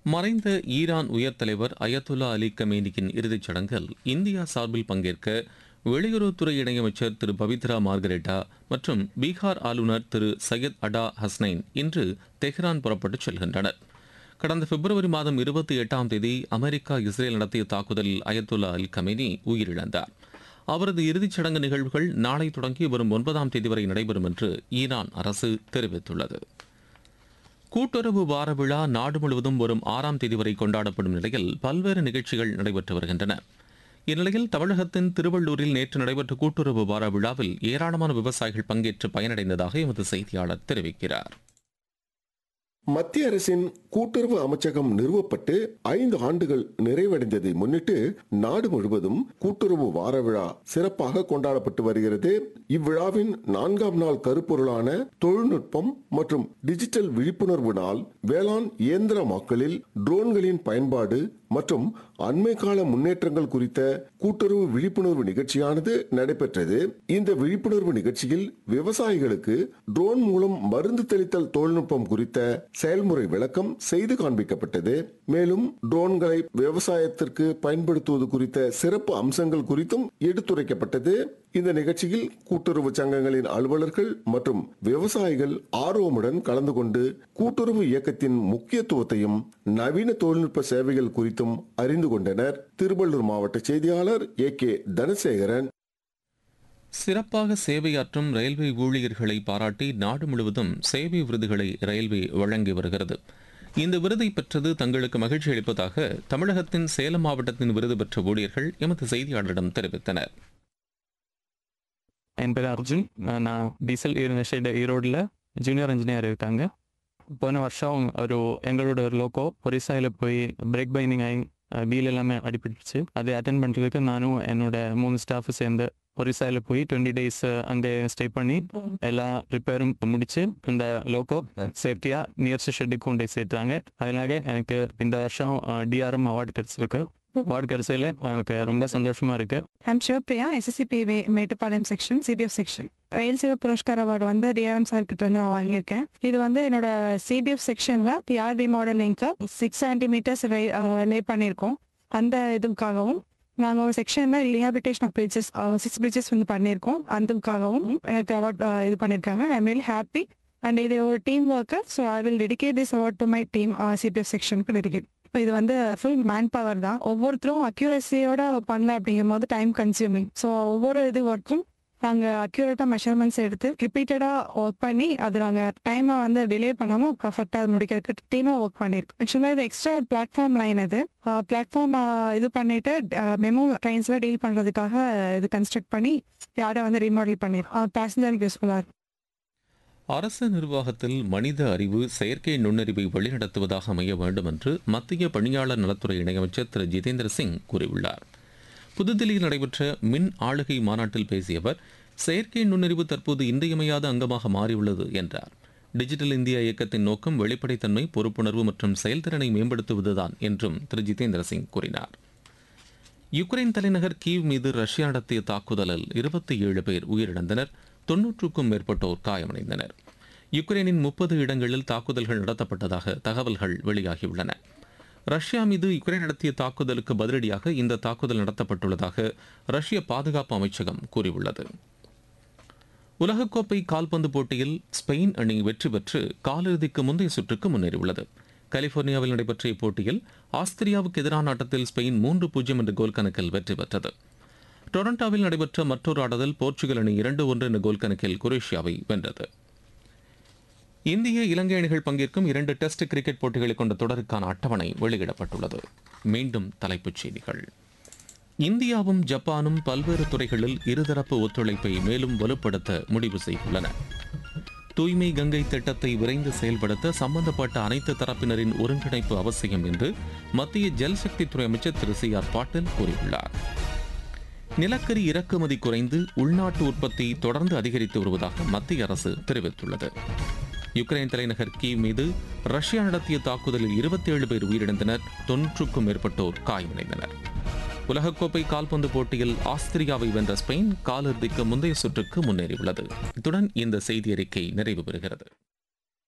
மறைந்த ஈரான் உயர் தலைவர் அயத்துல்லா அலி கமேனியின் இறுதிச் சடங்கில் இந்தியா சார்பில் பங்கேற்க வெளியுறவுத்துறை இணையமைச்சர் திரு பவித்ரா மார்கரெட்டா மற்றும் பீகார் ஆளுநர் திரு சையத் அடா ஹஸ்னைன் இன்று தெஹ்ரான் புறப்பட்டுச் செல்கின்றனர். கடந்த பிப்ரவரி மாதம் 28ஆம் தேதி அமெரிக்கா இஸ்ரேல் நடத்திய தாக்குதலில் அயத்துல்லா அல் கமேனி உயிரிழந்தார். அவரது இறுதிச் சடங்கு நிகழ்வுகள் நாளை தொடங்கி வரும் 9ஆம் தேதி வரை நடைபெறும் என்று ஈரான் அரசு தெரிவித்துள்ளது. கூட்டுறவு வார விழா நாடு முழுவதும் வரும் 6ஆம் தேதி வரை கொண்டாடப்படும் நிலையில் பல்வேறு நிகழ்ச்சிகள் நடைபெற்று வருகின்றன. இந்நிலையில் தமிழகத்தின் திருவள்ளூரில் நேற்று நடைபெற்ற கூட்டுறவு வார விழாவில் ஏராளமான விவசாயிகள் பங்கேற்று பயனடைந்ததாக எமது செய்தியாளர் தெரிவிக்கிறார். மத்திய அரசின் கூட்டுறவு அமைச்சகம் நிறுவப்பட்டு 5 ஆண்டுகள் நிறைவடைந்ததை முன்னிட்டு நாடு முழுவதும் கூட்டுறவு வார விழா சிறப்பாக கொண்டாடப்பட்டு வருகிறது. இவ்விழாவின் 4ஆம் நாள் கருப்பொருளான தொழில்நுட்பம் மற்றும் டிஜிட்டல் விழிப்புணர்வு நாள் வேளாண் இயந்திரமாக்கலில் ட்ரோன்களின் பயன்பாடு மற்றும் அண்மை கால முன்னேற்றங்கள் குறித்த கூட்டுறவு விழிப்புணர்வு நிகழ்ச்சியானது நடைபெற்றது. இந்த விழிப்புணர்வு நிகழ்ச்சியில் விவசாயிகளுக்கு ட்ரோன் மூலம் மருந்து தெளித்தல் தொழில்நுட்பம் குறித்த செயல்முறை விளக்கம் செய்து காண்பிக்கப்பட்டது. மேலும் ட்ரோன்களை விவசாயத்திற்கு பயன்படுத்துவது குறித்த சிறப்பு அம்சங்கள் குறித்தும் எடுத்துரைக்கப்பட்டது. இந்த நிகழ்ச்சியில் கூட்டுறவு சங்கங்களின் அலுவலர்கள் மற்றும் விவசாயிகள் ஆர்வமுடன் கலந்து கொண்டு கூட்டுறவு இயக்கத்தின் முக்கியத்துவத்தையும் நவீன தொழில்நுட்ப சேவைகள் குறித்தும் அறிந்து கொண்டனர். திருவள்ளூர் மாவட்ட செய்தியாளர் AK தனசேகரன். சிறப்பாக சேவையாற்றும் ரயில்வே ஊழியர்களை பாராட்டி நாடு முழுவதும் சேவை விருதுகளை ரயில்வே வழங்கி வருகிறது. இந்த விருதை பெற்றது தங்களுக்கு மகிழ்ச்சி அளிப்பதாக தமிழகத்தின் சேலம் மாவட்டத்தின் விருது பெற்ற ஊழியர்கள் எமது செய்தியாளரிடம் தெரிவித்தனர். என் பேர் அர்ஜுன். நான் டீசல் யூனிவர்சிட்டி ஈரோடில் ஜூனியர் இன்ஜினியர் இருக்காங்க. போன வருஷம் எங்களோட ஒரு லோக்கோ ஒரிசாயில் போய் பிரேக் பைண்டிங் ஆகி வீல் எல்லாமே அடிபட்டுச்சு. அதை அட்டென்ட் பண்ணுறதுக்கு நானும் என்னோட 3 ஸ்டாஃபு சேர்ந்து ஒரிசாயில் போய் 20 days அங்கே ஸ்டே பண்ணி எல்லா ரிப்பேரும் முடிச்சு இந்த லோக்கோ சேஃப்டியாக நியர்ஸ்ட் ஷெட்டுக்கு கொண்டு சேர்த்தாங்க. அதனால எனக்கு இந்த வருஷம் DRM அவார்டு கிடைச்சிருக்கு. அவார்டு கிடைச்சதுல எனக்கு ரொம்ப சந்தோஷமா இருக்கு. I'm Shivpriya, SSCPV Mettupalayam section CBF section. ரயில் சேவை புரஸ்கார் அவார்டு வந்து DRM சார் கிட்ட வந்து நான் வாங்கியிருக்கேன். இது வந்து என்னோட CBF செக்ஷன்ல PRD மாடலிங்க்கு 6 centimeters லே பண்ணியிருக்கோம். அந்த இதுக்காகவும் நாங்கள் ஒரு செக்ஷனில் ரீஹாபிலிட்டேஷன் ஆஃப் பிரிட்ஜஸ் 6 bridges வந்து பண்ணியிருக்கோம். அதுக்காகவும் எனக்கு அவார்ட் இது பண்ணியிருக்காங்க. I am really happy and இது ஒரு team work. So I will dedicate this award to my team CBF செக்ஷனுக்கு டெடிகேட். இது வந்து ஃபுல் மேன் பவர் தான். ஒவ்வொருத்தரும் அக்யூரஸியோட பண்ணல அப்படிங்கும் போது டைம் கன்சியூமிங். ஸோ ஒவ்வொரு இது ஒர்க்கும் நாங்கள் அக்யூரேட்டாக மெஷர்மெண்ட்ஸ் எடுத்து ரிப்பீட்டடாக ஒர்க் பண்ணி அது நாங்கள் டைமை வந்து டிலே பண்ணாமல் பர்ஃபெக்டாக முடிக்கிறதுக்கு டீமாக ஒர்க் பண்ணியிருக்கோம். ஆக்சுவலாக இது எக்ஸ்ட்ரா பிளாட்ஃபார்ம் லைன். இது பிளாட்ஃபார்ம் இது பண்ணிட்டு மெமோ ட்ரெயின்ஸில் டீல் பண்ணுறதுக்காக இது கன்ஸ்ட்ரக்ட் பண்ணி யாரை வந்து ரீமாடல் பண்ணியிருக்கோம். பேசஞ்சருக்கு யூஸ்ஃபுல்லாக இருக்கும். அரசு நிர்வாகத்தில் மனித அறிவு செயற்கை நுண்ணறிவை வழிநடத்துவதாக அமைய வேண்டும் என்று மத்திய பணியாளர் நலத்துறை இணையமைச்சர் திரு ஜிதேந்திர சிங் கூறியுள்ளார். புதுதில்லியில் நடைபெற்ற மின் ஆளுகை மாநாட்டில் பேசிய அவர் செயற்கை நுண்ணறிவு தற்போது இன்றியமையாத அங்கமாக மாறியுள்ளது என்றார். டிஜிட்டல் இந்தியா இயக்கத்தின் நோக்கம் வெளிப்படைத்தன்மை, பொறுப்புணர்வு மற்றும் செயல்திறனை மேம்படுத்துவதுதான் என்றும் திரு ஜிதேந்திர சிங் கூறினார். யுக்ரைன் தலைநகர் கீவ் மீது ரஷ்யா நடத்திய தாக்குதலில் 27 பேர் உயிரிழந்தனர். 90க்கும் மேற்பட்டோர் காயமடைந்தனர். யுக்ரைனின் 30 இடங்களில் தாக்குதல்கள் நடத்தப்பட்டதாக தகவல்கள் வெளியாகியுள்ளன. ரஷ்யா மீது யுக்ரைன் நடத்திய தாக்குதலுக்கு பதிலடியாக இந்த தாக்குதல் நடத்தப்பட்டுள்ளதாக ரஷ்ய பாதுகாப்பு அமைச்சகம் கூறியுள்ளது. உலகக்கோப்பை கால்பந்து போட்டியில் ஸ்பெயின் அணி வெற்றி பெற்று காலிறுதிக்கு முந்தைய சுற்றுக்கு முன்னேறியுள்ளது. கலிபோர்னியாவில் நடைபெற்ற இப்போட்டியில் ஆஸ்திரியாவுக்கு எதிரான ஆட்டத்தில் ஸ்பெயின் 3-0 என்ற கோல் கணக்கில் வெற்றி பெற்றது. டொரண்டோவில் நடைபெற்ற மற்றொரு ஆட்டத்தில் போர்ச்சுகல் அணி 2-1 என்ற கோல் கணக்கில் குரேஷியாவை வென்றது. இந்திய இலங்கை அணிகள் பங்கேற்கும் 2 டெஸ்ட் கிரிக்கெட் போட்டிகளை கொண்ட தொடருக்கான அட்டவணை வெளியிடப்பட்டுள்ளது. மீண்டும் தலைப்புச் செய்திகள். இந்தியாவும் ஜப்பானும் பல்வேறு துறைகளில் இருதரப்பு ஒத்துழைப்பை மேலும் வலுப்படுத்த முடிவு செய்துள்ளன. தூய்மை கங்கை திட்டத்தை விரைந்து செயல்படுத்த சம்பந்தப்பட்ட அனைத்து தரப்பினரின் ஒருங்கிணைப்பு அவசியம் என்று மத்திய ஜல்சக்தித்துறை அமைச்சர் திரு CR பாட்டீல் கூறியுள்ளார். நிலக்கரி இறக்குமதி குறைந்து உள்நாட்டு உற்பத்தி தொடர்ந்து அதிகரித்து வருவதாக மத்திய அரசு தெரிவித்துள்ளது. யுக்ரைன் தலைநகர் கீவ் மீது ரஷ்யா நடத்திய தாக்குதலில் 27 பேர் உயிரிழந்தனர். 90க்கும் மேற்பட்டோர் காயமடைந்தனர். உலகக்கோப்பை கால்பந்து போட்டியில் ஆஸ்திரியாவை வென்ற ஸ்பெயின் காலிறுதிக்கு முந்தைய சுற்றுக்கு முன்னேறியுள்ளது. இத்துடன் இந்த செய்தி அறிக்கை நிறைவு பெறுகிறது.